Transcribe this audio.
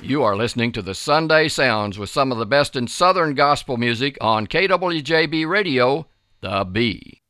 You are listening to the Sunday Sounds with some of the best in Southern gospel music on KWJB Radio, The Bee.